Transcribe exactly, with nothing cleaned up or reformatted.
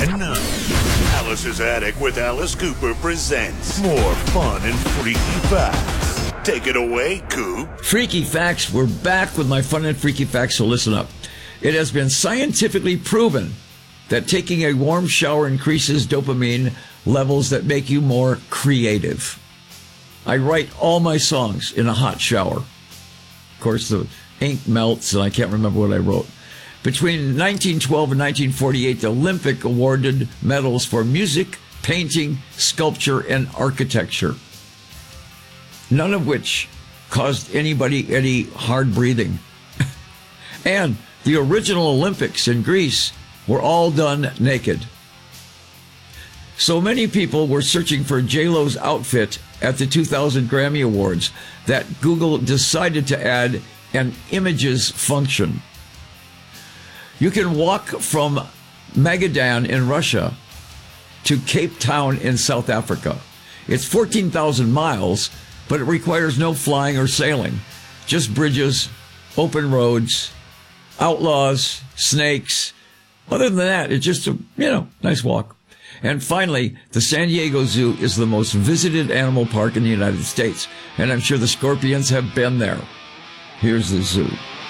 And now, Alice's Attic with Alice Cooper presents more fun and freaky facts. Take it away, Coop. Freaky facts. We're back with my fun and freaky facts, so listen up. It has been scientifically proven that taking a warm shower increases dopamine levels that make you more creative. I write all my songs in a hot shower. Of course, the ink melts, and I can't remember what I wrote. Between nineteen twelve and nineteen forty-eight, the Olympic awarded medals for music, painting, sculpture, and architecture, none of which caused anybody any hard breathing. And the original Olympics in Greece were all done naked. So many people were searching for J-Lo's outfit at the two thousand Grammy Awards that Google decided to add an images function. You can walk from Magadan in Russia to Cape Town in South Africa. It's fourteen thousand miles, but it requires no flying or sailing. Just bridges, open roads, outlaws, snakes. Other than that, it's just a, you know, nice walk. And finally, the San Diego Zoo is the most visited animal park in the United States. And I'm sure the scorpions have been there. Here's the zoo.